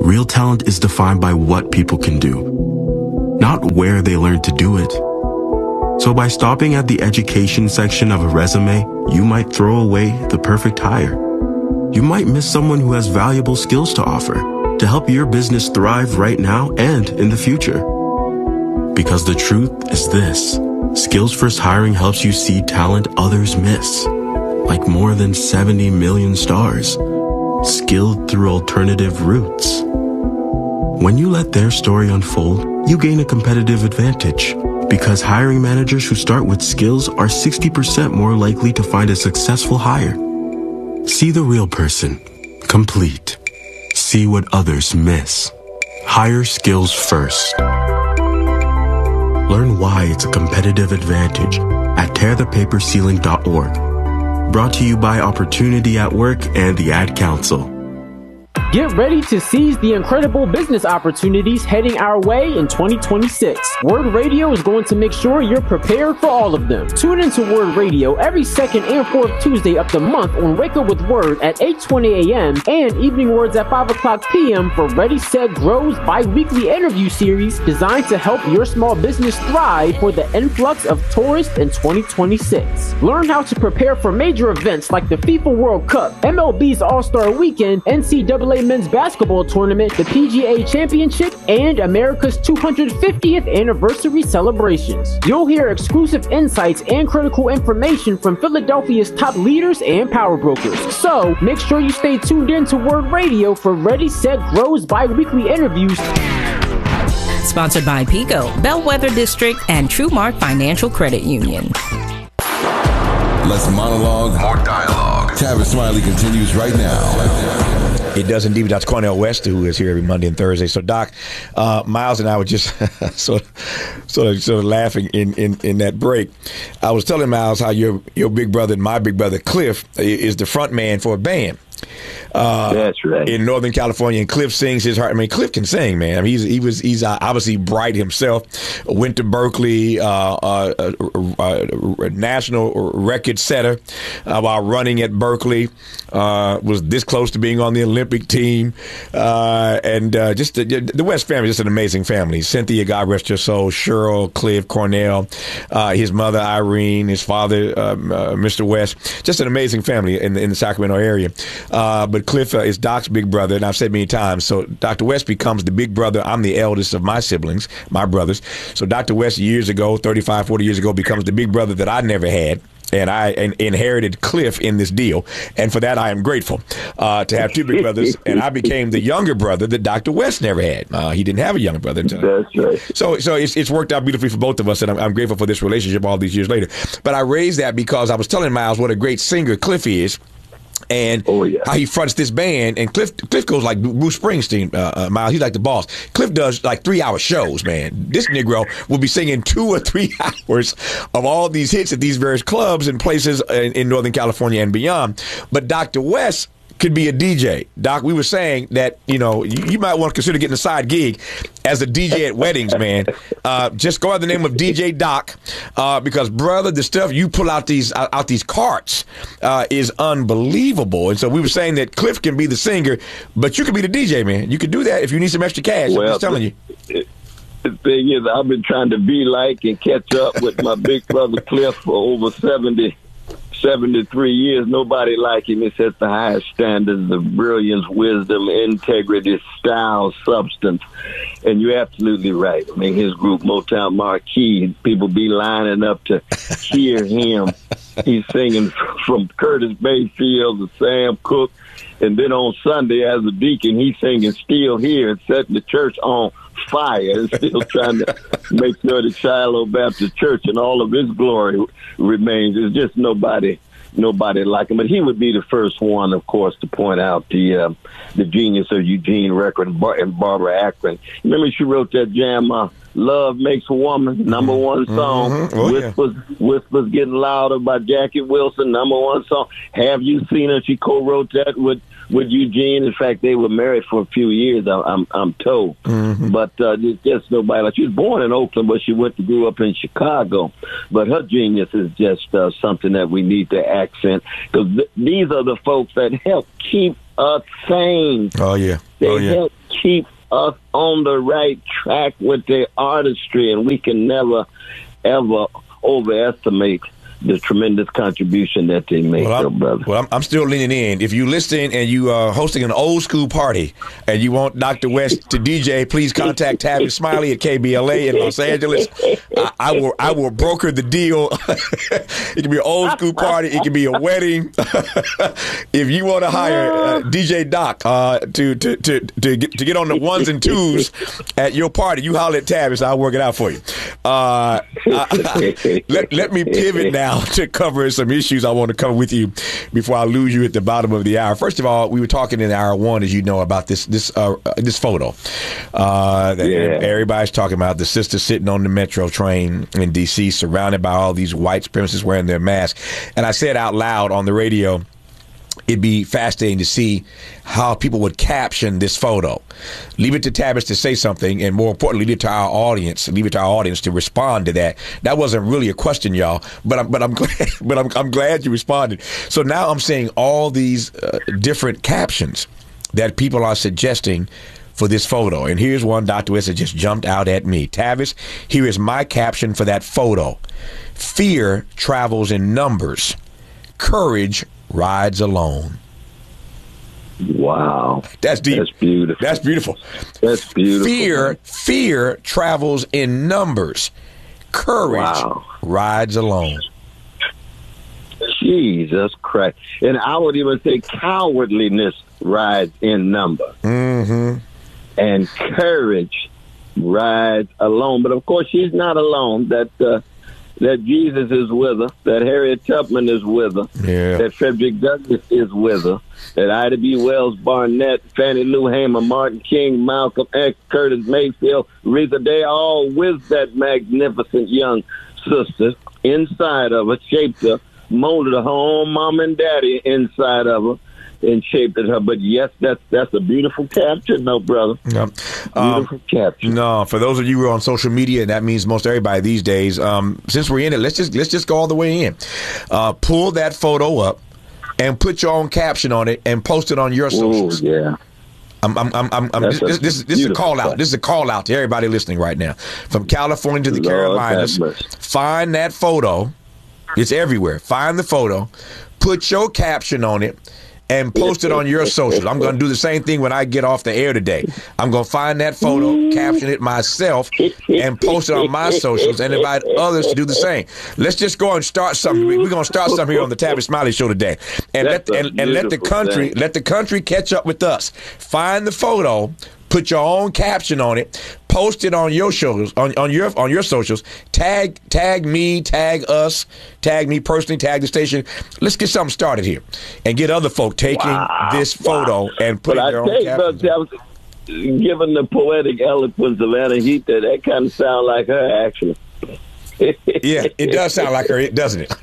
Real talent is defined by what people can do, not where they learn to do it. So by stopping at the education section of a resume, you might throw away the perfect hire. You might miss someone who has valuable skills to offer to help your business thrive right now and in the future. Because the truth is this: Skills First Hiring helps you see talent others miss, like more than 70 million stars, skilled through alternative routes. When you let their story unfold, you gain a competitive advantage, because hiring managers who start with skills are 60% more likely to find a successful hire. See the real person, complete. See what others miss. Hire skills first. Learn why it's a competitive advantage at tearthepaperceiling.org. Brought to you by Opportunity at Work and the Ad Council. Get ready to seize the incredible business opportunities heading our way in 2026. Word Radio is going to make sure you're prepared for all of them. Tune into Word Radio every second and fourth Tuesday of the month on Wake Up with Word at 8:20 a.m. and Evening Words at 5 o'clock p.m. for Ready, Set, Grow's bi-weekly interview series designed to help your small business thrive for the influx of tourists in 2026. Learn how to prepare for major events like the FIFA World Cup, MLB's All-Star Weekend, NCAA Men's Basketball Tournament, the PGA Championship, and America's 250th anniversary celebrations. You'll hear exclusive insights and critical information from Philadelphia's top leaders and power brokers. So make sure you stay tuned in to Word Radio for Ready, Set, Grow's bi-weekly interviews. Sponsored by PICO, Bellwether District, and TrueMark Financial Credit Union. Less monologue, more dialogue. Tavis Smiley continues right now. It does indeed. Dr. Cornel West, who is here every Monday and Thursday. So, Doc, Miles and I were just sort of laughing in that break. I was telling Miles how your big brother and my big brother Cliff is the front man for a band. That's right. In Northern California, and Cliff sings his heart. I mean, Cliff can sing, man. I mean, he's obviously bright himself. Went to Berkeley, national record setter while running at Berkeley. Was this close to being on the Olympic team, and just the West family, just an amazing family. Cynthia, God rest her soul. Cheryl, Cliff, Cornell, his mother Irene, his father Mr. West. Just an amazing family in the Sacramento area. But Cliff is Doc's big brother, and I've said many times, so Dr. West becomes the big brother. I'm the eldest of my siblings, my brothers. So Dr. West years ago, 35, 40 years ago, becomes the big brother that I never had. And I inherited Cliff in this deal. And for that, I am grateful to have two big brothers. And I became the younger brother that Dr. West never had. He didn't have a younger brother. That's right. So it's worked out beautifully for both of us. And I'm grateful for this relationship all these years later. But I raised that because I was telling Miles what a great singer Cliff is. And how he fronts this band, and Cliff goes like Bruce Springsteen, Miles. He's like the boss. Cliff does like 3-hour shows, man. This Negro will be singing 2 or 3 hours of all these hits at these various clubs and places in Northern California and beyond. But Dr. West could be a DJ. Doc, we were saying that, you might want to consider getting a side gig as a DJ at weddings, man. Just go by the name of DJ Doc, because, brother, the stuff you pull out these carts is unbelievable. And so we were saying that Cliff can be the singer, but you can be the DJ, man. You can do that if you need some extra cash. Well, I'm just telling you. The thing is, I've been trying to be like and catch up with my big brother Cliff for over 73 years. Nobody like him. He sets the highest standards of brilliance, wisdom, integrity, style, substance. And you're absolutely right. I mean, his group, Motown Marquee, people be lining up to hear him. He's singing from Curtis Mayfield to Sam Cooke. And then on Sunday, as a deacon, he's singing Still Here and setting the church on fire and still trying to make sure the Shiloh Baptist Church and all of his glory remains. There's just nobody like him. But he would be the first one, of course, to point out the genius of Eugene Record and Barbara Akron. Remember she wrote that jam, Love Makes a Woman, #1 song. Mm-hmm. Whispers Getting Louder by Jackie Wilson, #1 song. Have You Seen Her? She co-wrote that with Eugene. In fact, they were married for a few years, I'm told. Mm-hmm. But there's just nobody like. She was born in Oakland, but she grew up in Chicago. But her genius is just something that we need to accent, because these are the folks that help keep us sane. Oh, yeah. They help keep us on the right track with their artistry, and we can never, ever overestimate the tremendous contribution that they make, brother. Well, I'm still leaning in. If you listen and you are hosting an old school party and you want Dr. West to DJ, please contact Tavis Smiley at KBLA in Los Angeles. I will broker the deal. It can be an old school party. It can be a wedding. If you want to hire DJ Doc to get on the ones and twos at your party, you holler at Tavis. I'll work it out for you. Let me pivot now to cover some issues I want to cover with you before I lose you at the bottom of the hour. First of all, we were talking in hour one, as you know, about this photo. Everybody's talking about the sister sitting on the metro train in D.C., surrounded by all these white supremacists wearing their masks. And I said out loud on the radio, it'd be fascinating to see how people would caption this photo. Leave it to Tavis to say something, and more importantly, leave it to our audience to respond to that. That wasn't really a question, y'all, but I'm glad you responded. So now I'm seeing all these different captions that people are suggesting for this photo. And here's one, Dr. West, that just jumped out at me. Tavis, here is my caption for that photo. Fear travels in numbers. Courage rides alone. Wow. That's deep. That's beautiful. That's beautiful. That's beautiful. Fear travels in numbers. Courage rides alone. Jesus Christ. And I would even say cowardliness rides in number. Mm-hmm. And courage rides alone. But of course, she's not alone. That Jesus is with her, that Harriet Tubman is with her, that Frederick Douglass is with her, that Ida B. Wells Barnett, Fannie Lou Hamer, Martin King, Malcolm X, Curtis Mayfield, Rita, they all with that magnificent young sister inside of her, shaped her, molded her own mom and daddy inside of her, and shaped her. But yes, that's a beautiful capture, no, brother. Yeah. Beautiful capture. No, for those of you who are on social media, and that means most everybody these days. Since we're in it, let's just go all the way in. Pull that photo up and put your own caption on it and post it on your socials. Oh, yeah. This is a call out. This is a call out to everybody listening right now, from California to the Carolinas. Find that photo. It's everywhere. Find the photo. Put your caption on it. And post it on your socials. I'm going to do the same thing when I get off the air today. I'm going to find that photo, caption it myself, and post it on my socials and invite others to do the same. Let's just go and start something. We're going to start something here on the Tavis Smiley Show today. And let the country catch up with us. Find the photo, put your own caption on it, post it on your socials, on your socials. Tag me, tag us, tag me personally, tag the station. Let's get something started here and get other folk taking this photo and putting their own captions. Given the poetic eloquence of Anna Heath, that kind of sounds like her, actually. Yeah, it does sound like her, doesn't it?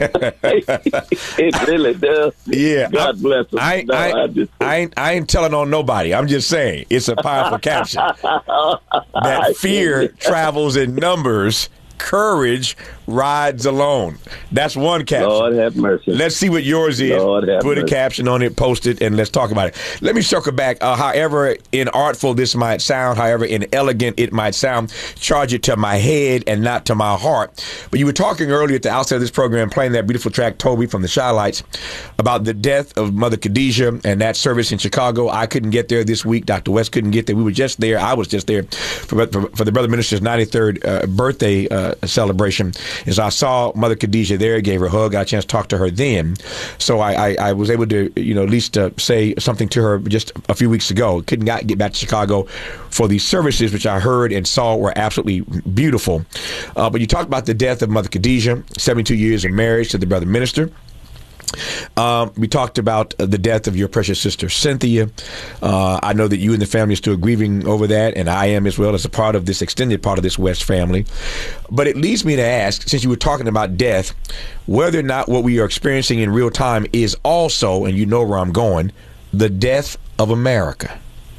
It really does. Yeah, God bless her. I ain't telling on nobody. I'm just saying it's a powerful caption. That fear travels in numbers. Courage rides alone. That's one caption. Lord have mercy. Let's see what yours is. Put a caption on it, post it, and let's talk about it. Let me circle back. However inartful this might sound, however inelegant it might sound, charge it to my head and not to my heart. But you were talking earlier at the outset of this program, playing that beautiful track, Toby, from the Shy-Lights, about the death of Mother Khadijah and that service in Chicago. I couldn't get there this week. Dr. West couldn't get there. We were just there. I was just there for the Brother Minister's 93rd birthday celebration. And so I saw Mother Khadijah there, gave her a hug, got a chance to talk to her then. So I was able to, at least say something to her just a few weeks ago. Couldn't get back to Chicago for these services, which I heard and saw were absolutely beautiful. But you talked about the death of Mother Khadijah, 72 years of marriage to the Brother Minister. We talked about the death of your precious sister, Cynthia. I know that you and the family are still grieving over that, and I am as well, as a part of this extended part of this West family. But it leads me to ask, since you were talking about death, whether or not what we are experiencing in real time is also, and you know where I'm going, the death of America.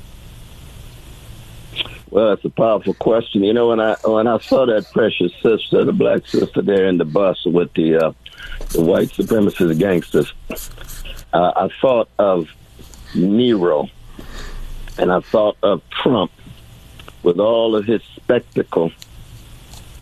Well, that's a powerful question. When I saw that precious sister, the black sister there in the bus with the white supremacist gangsters, I thought of Nero And I thought of Trump with all of his spectacle